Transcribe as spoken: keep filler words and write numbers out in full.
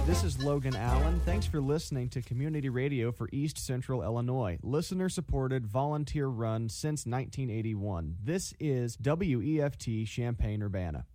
This is Logan Allen. Thanks for listening to Community Radio for East Central Illinois. Listener-supported, volunteer-run since nineteen eighty-one. This is W E F T Champaign-Urbana.